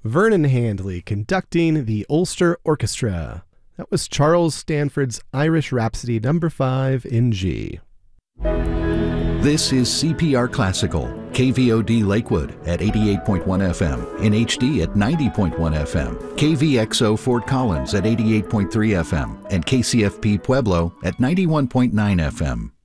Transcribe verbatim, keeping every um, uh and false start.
Vernon Handley conducting the Ulster Orchestra. That was Charles Stanford's Irish Rhapsody number five in G. This is C P R Classical, K V O D Lakewood at eighty-eight point one F M, in H D at ninety point one F M, K V X O Fort Collins at eighty-eight point three F M, and K C F P Pueblo at ninety-one point nine F M.